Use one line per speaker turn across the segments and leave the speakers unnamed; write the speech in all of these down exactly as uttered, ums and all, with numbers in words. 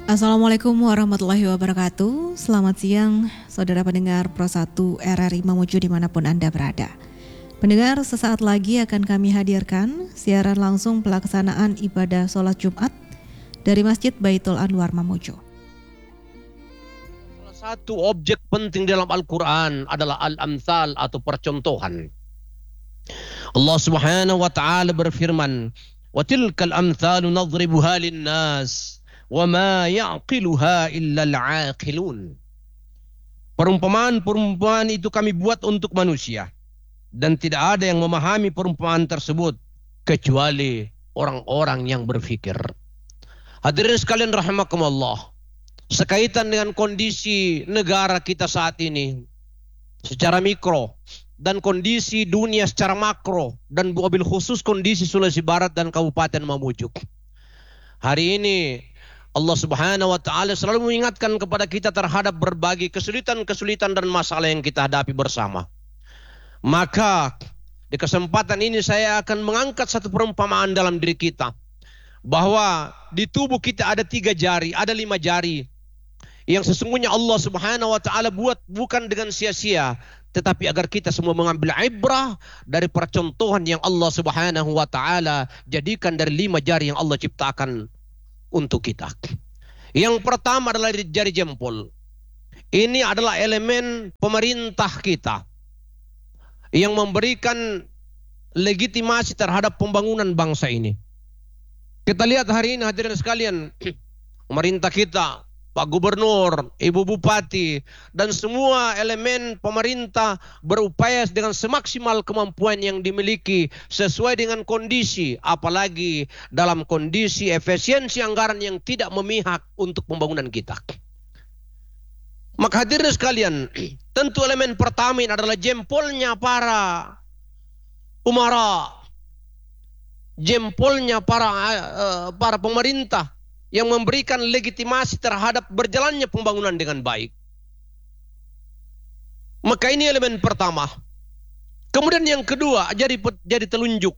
Assalamualaikum warahmatullahi wabarakatuh. Selamat siang, saudara pendengar Pro satu R R I Mamuju dimanapun Anda berada. Pendengar, sesaat lagi akan kami hadirkan siaran langsung pelaksanaan ibadah sholat Jumat dari Masjid Baitul Anwar Mamuju.
Salah satu objek penting dalam Al-Quran adalah al-amthal atau percontohan. Allah Subhanahu wa taala berfirman, "Wa tilkal amthalu nadribuha lin-nas wa ma ya'qiluha illa al-'aqilun." Perumpamaan-perumpamaan itu kami buat untuk manusia, dan tidak ada yang memahami perumpamaan tersebut kecuali orang-orang yang berfikir. Hadirin sekalian rahimakumullah, sekaitan dengan kondisi negara kita saat ini secara mikro dan kondisi dunia secara makro, dan wabil khusus kondisi Sulawesi Barat dan Kabupaten Mamuju. Hari ini Allah Subhanahu wa taala selalu mengingatkan kepada kita terhadap berbagai kesulitan-kesulitan dan masalah yang kita hadapi bersama. Maka di kesempatan ini saya akan mengangkat satu perumpamaan dalam diri kita, bahwa di tubuh kita ada tiga jari, ada lima jari, yang sesungguhnya Allah Subhanahu wa taala buat bukan dengan sia-sia, tetapi agar kita semua mengambil ibrah dari percontohan yang Allah Subhanahu wa taala jadikan dari lima jari yang Allah ciptakan untuk kita. Yang pertama adalah jari jempol. Ini adalah elemen pemerintah kita yang memberikan legitimasi terhadap pembangunan bangsa ini. Kita lihat hari ini hadirin sekalian, pemerintah kita, Pak Gubernur, Ibu Bupati, dan semua elemen pemerintah berupaya dengan semaksimal kemampuan yang dimiliki sesuai dengan kondisi, apalagi dalam kondisi efisiensi anggaran yang tidak memihak untuk pembangunan kita. Maka hadirin sekalian, tentu elemen pertama ini adalah jempolnya para umara, jempolnya para uh, para pemerintah yang memberikan legitimasi terhadap berjalannya pembangunan dengan baik. Maka ini elemen pertama. Kemudian yang kedua, jari jari telunjuk.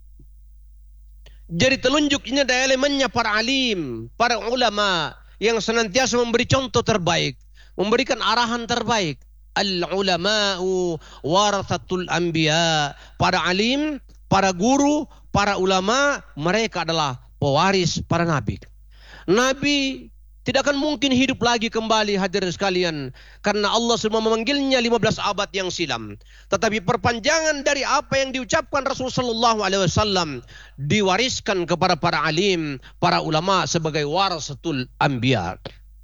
Jari telunjuk ini ada elemennya para alim, para ulama yang senantiasa memberi contoh terbaik, memberikan arahan terbaik. Al-ulama'u warathatul anbiya. Para alim, para guru, para ulama, mereka adalah pewaris para nabi. Nabi tidak akan mungkin hidup lagi kembali hadirin sekalian, karena Allah sudah memanggilnya lima belas abad yang silam. Tetapi perpanjangan dari apa yang diucapkan Rasulullah sallallahu alaihi wasallam diwariskan kepada para alim, para ulama sebagai warasatul anbiya.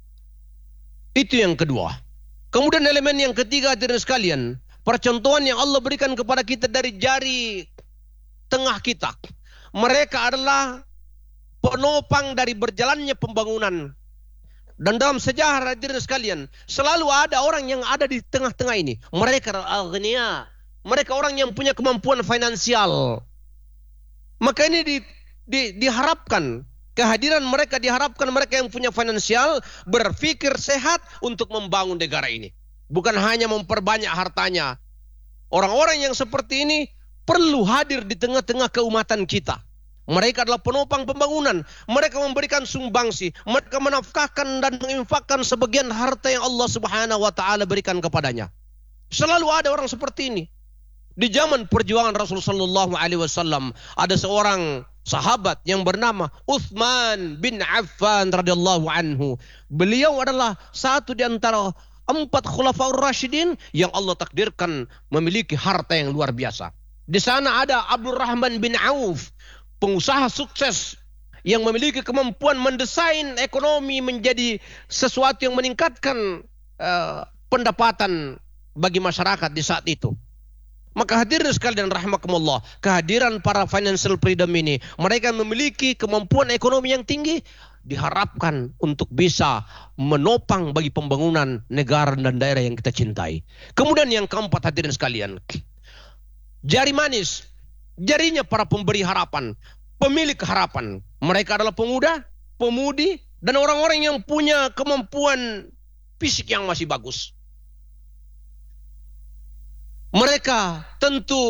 Itu yang kedua. Kemudian elemen yang ketiga hadirin sekalian, percontohan yang Allah berikan kepada kita dari jari tengah kita. Mereka adalah penopang dari berjalannya pembangunan. Dan dalam sejarah hadirin sekalian, selalu ada orang yang ada di tengah-tengah ini. Mereka al-aghnia, mereka orang yang punya kemampuan finansial. Maka ini di, di, diharapkan, kehadiran mereka diharapkan mereka yang punya finansial berpikir sehat untuk membangun negara ini. Bukan hanya memperbanyak hartanya. Orang-orang yang seperti ini perlu hadir di tengah-tengah keumatan kita. Mereka adalah penopang pembangunan. Mereka memberikan sumbangsi. Mereka menafkahkan dan menginfakkan sebagian harta yang Allah Subhanahu wa taala berikan kepadanya. Selalu ada orang seperti ini. Di zaman perjuangan Rasulullah sallallahu alaihi wasallam, ada seorang sahabat yang bernama Utsman bin Affan radhiyallahu anhu. Beliau adalah satu di antara empat khulafaur rasyidin yang Allah takdirkan memiliki harta yang luar biasa. Di sana ada Abdurrahman bin Auf, pengusaha sukses yang memiliki kemampuan mendesain ekonomi menjadi sesuatu yang meningkatkan uh, pendapatan bagi masyarakat di saat itu. Maka hadirin sekalian rahimakumullah, kehadiran para financial freedom ini, mereka memiliki kemampuan ekonomi yang tinggi, diharapkan untuk bisa menopang bagi pembangunan negara dan daerah yang kita cintai. Kemudian yang keempat hadirin sekalian, jari manis, jarinya para pemberi harapan, pemilik harapan. Mereka adalah pemuda, pemudi, dan orang-orang yang punya kemampuan fisik yang masih bagus. Mereka tentu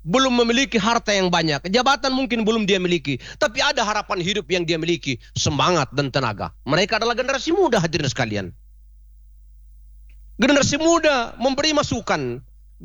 belum memiliki harta yang banyak, jabatan mungkin belum dia miliki, tapi ada harapan hidup yang dia miliki, semangat dan tenaga. Mereka adalah generasi muda, hadirin sekalian. Generasi muda memberi masukan,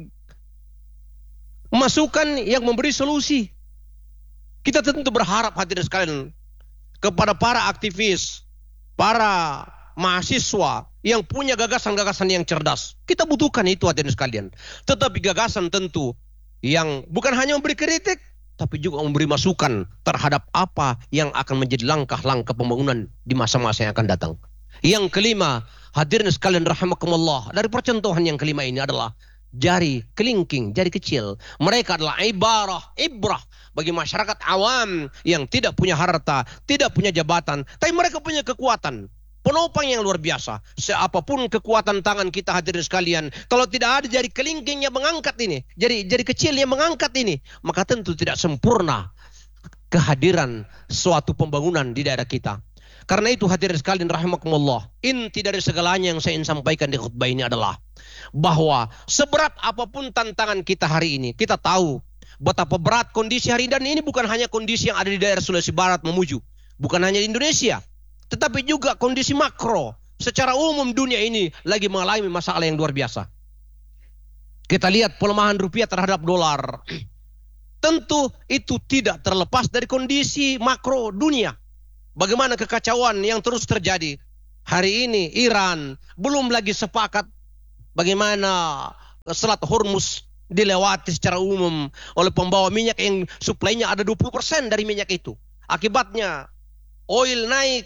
masukan yang memberi solusi. Kita tentu berharap, hadirin sekalian, kepada para aktivis, para mahasiswa yang punya gagasan-gagasan yang cerdas. Kita butuhkan itu, hadirin sekalian. Tetapi gagasan tentu yang bukan hanya memberi kritik, tapi juga memberi masukan terhadap apa yang akan menjadi langkah-langkah pembangunan di masa-masa yang akan datang. Yang kelima, hadirin sekalian rahimakumullah, dari percontohan yang kelima ini adalah jari kelingking, jari kecil. Mereka adalah ibarah, ibrah bagi masyarakat awam yang tidak punya harta, tidak punya jabatan, tapi mereka punya kekuatan. Penopang yang luar biasa. Seapapun kekuatan tangan kita, hadirin sekalian, kalau tidak ada jari kelingking yang mengangkat ini, jari jari kecil yang mengangkat ini, maka tentu tidak sempurna kehadiran suatu pembangunan di daerah kita. Karena itu, hadirin sekalian rahimakumullah, inti dari segalanya yang saya ingin sampaikan di khutbah ini adalah bahwa seberat apapun tantangan kita hari ini, kita tahu betapa berat kondisi hari ini, dan ini bukan hanya kondisi yang ada di daerah Sulawesi Barat Mamuju, bukan hanya di Indonesia, tetapi juga kondisi makro secara umum dunia ini lagi mengalami masalah yang luar biasa. Kita lihat pelemahan rupiah terhadap dolar. Tentu itu tidak terlepas dari kondisi makro dunia. Bagaimana kekacauan yang terus terjadi. Hari ini Iran belum lagi sepakat bagaimana Selat Hormuz dilewati secara umum oleh pembawa minyak yang suplainya ada dua puluh persen dari minyak itu. Akibatnya oil naik,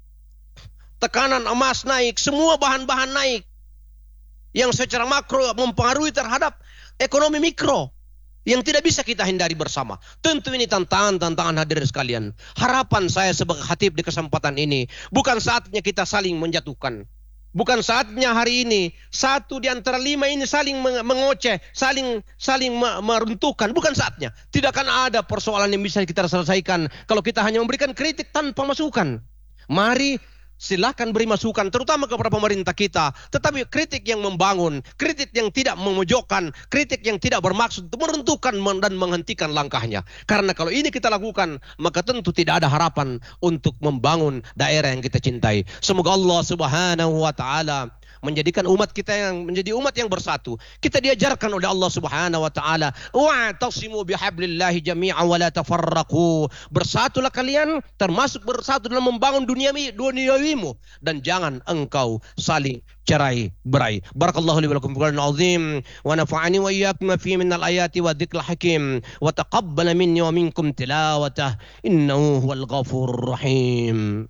tekanan emas naik, semua bahan-bahan naik. Yang secara makro mempengaruhi terhadap ekonomi mikro yang tidak bisa kita hindari bersama. Tentu ini tantangan-tantangan, hadirin sekalian. Harapan saya sebagai khatib di kesempatan ini, bukan saatnya kita saling menjatuhkan. Bukan saatnya hari ini satu di antara lima ini saling mengoceh, saling saling meruntuhkan. Bukan saatnya. Tidak akan ada persoalan yang bisa kita selesaikan kalau kita hanya memberikan kritik tanpa masukan. Mari silakan beri masukan, terutama kepada pemerintah kita. Tetapi kritik yang membangun, kritik yang tidak memojokkan, kritik yang tidak bermaksud meruntuhkan dan menghentikan langkahnya. Karena kalau ini kita lakukan, maka tentu tidak ada harapan untuk membangun daerah yang kita cintai. Semoga Allah Subhanahu wa Ta'ala menjadikan umat kita yang menjadi umat yang bersatu. Kita diajarkan oleh Allah Subhanahu wa Ta'ala, wa'tasimu bihablillahi jami'an wa la tafarraqu. Bersatulah kalian, termasuk bersatu dalam membangun duniawi duniawimu, dan jangan engkau saling cerai berai. Barakallahu li wa lakum fil azim wa nafa'ani wa iyyakum fi min al-ayati wa dzikril hakim wa taqabbala minni wa minkum tilawatah innahu huwal ghafurur rahim.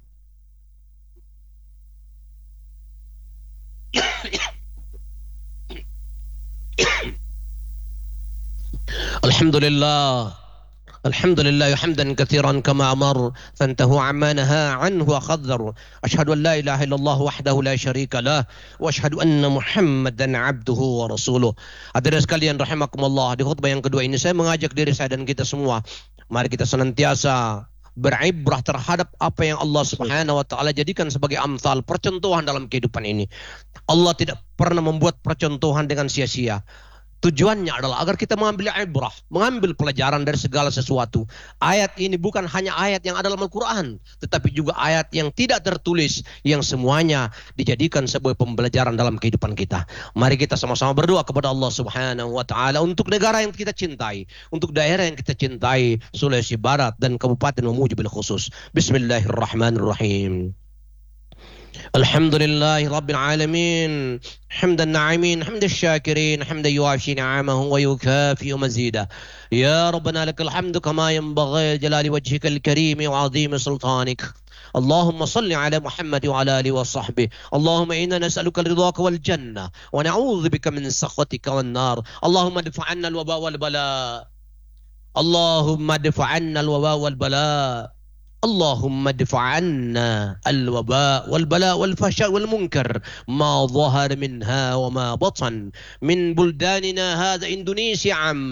Alhamdulillah, Alhamdulillah hamdan katsiran kama amar fantahu amma naha anhu wa khadzar. Asyhadu an la ilaha illallah wahdahu la syarika lah wa asyhadu anna Muhammadan abduhu wa rasuluh. Hadirin sekalian rahimakumullah, di khutbah yang kedua ini saya mengajak diri saya dan kita semua, mari kita senantiasa beribrah terhadap apa yang Allah Subhanahu wa Ta'ala jadikan sebagai amsal, percontohan dalam kehidupan ini. Allah tidak pernah membuat percontohan dengan sia-sia. Tujuannya adalah agar kita mengambil ibrah, mengambil pelajaran dari segala sesuatu. Ayat ini bukan hanya ayat yang ada dalam Al-Quran, tetapi juga ayat yang tidak tertulis, yang semuanya dijadikan sebagai pembelajaran dalam kehidupan kita. Mari kita sama-sama berdoa kepada Allah Subhanahu wa Ta'ala untuk negara yang kita cintai, untuk daerah yang kita cintai, Sulawesi Barat dan Kabupaten Mamuju bil khusus. Bismillahirrahmanirrahim. Alhamdulillahi Rabbil Alamin, hamdan na'imin, hamdan syakirin, hamdan yuafi ni'amahu wa yukafi mazidah. Ya Rabbana lakal hamdu kama yanbaghi jalali wajhikal karim wa 'azimi sultanik. Allahumma salli ala Muhammad wa ala alihi wa sahbihi. Allahumma inna nas'aluka ridhaka wal jannah wa na'udzubika min sakhatika wan nar. Allahumma adfa' 'anna al-waba wal bala. Allahumma adfa' 'anna al-waba wal bala. اللهم ادفع عنا الوباء والبلاء والفحشاء والمنكر ما ظهر منها وما بطن من بلداننا هذا إندونيسيا عامة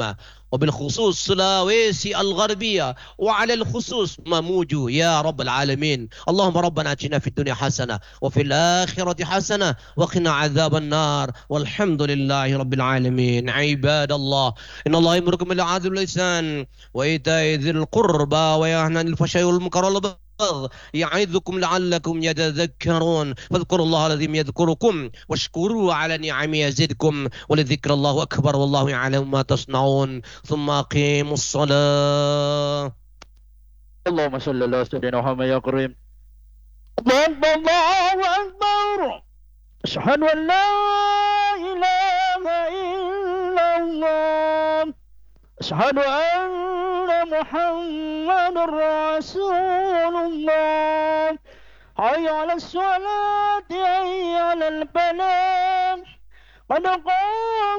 وبالخصوص سلاويسي الغربية، وعلى الخصوص ماموجو يا رب العالمين. اللهم ربنا اتنا في الدنيا حسنة وفي الآخرة حسنة وقنا عذاب النار، والحمد لله رب العالمين. عباد الله، إن الله يأمركم بالعدل والإحسان وإيتاء ذي القربى وينهى عن الفحشاء والمنكر والبغي يعظكم لعلكم يتذكرون، فاذكروا الله العظيم يذكركم واشكروا على نعمه يزدكم، ولذكر الله أكبر والله يعلم ما تصنعون. ثم أقيموا الصلاة.
اللهم صل على سيدنا محمد يا كريم. الله أكبر الله أكبر، أشهد أن لا إله إلا الله، أشهد أن محمد رسول الله. حي على الصلاة، حي على الفلاح، قد قام